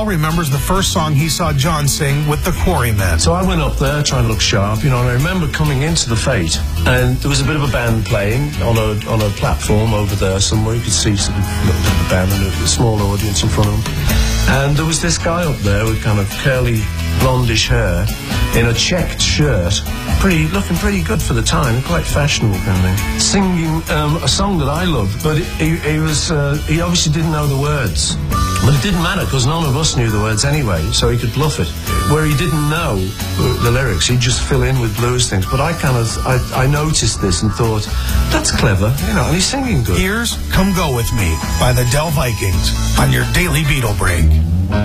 remembers the first song he saw John sing with the Quarrymen. So I went up there trying to look sharp, you know, and I remember coming into the Fete, and there was a bit of a band playing on a platform over there somewhere. You could see sort of a little bit of the band and a small audience in front of them. And there was this guy up there with kind of curly, blondish hair in a checked shirt, looking pretty good for the time, quite fashionable kind of thing, singing a song that I loved, but he obviously didn't know the words. But it didn't matter, because none of us knew the words anyway, so he could bluff it. Where he didn't know the lyrics, he'd just fill in with blues things. But I noticed this and thought, that's clever, you know, and he's singing good. Here's Come Go With Me by the Dell Vikings on your Daily Beatle Break.